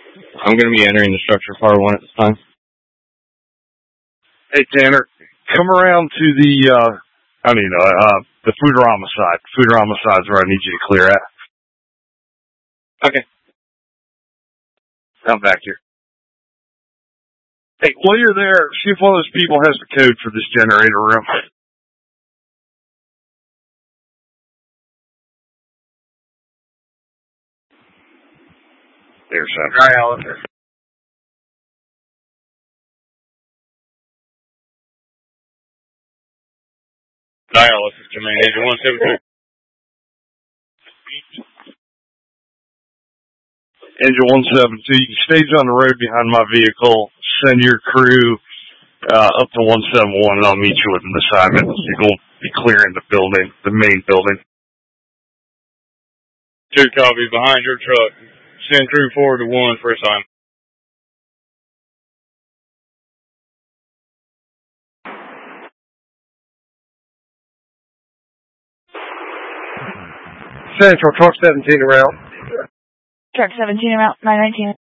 I'm going to be entering the structure part 1 at this time. Hey, Tanner, come around to the, the Foodorama side. Foodorama side's where I need you to clear at. Okay. Come back here. Hey, while you're there, see if one of those people has the code for this generator room. There's some. All right, Alistair. Dialysis command, Engine 172. Engine 172, you can stage on the road behind my vehicle, send your crew up to 171, and I'll meet you with an assignment. You're going to be clearing the building, the main building. 2 copies behind your truck. Send crew forward to 1 for assignment. Central, truck 17 around. Truck 17 around 919.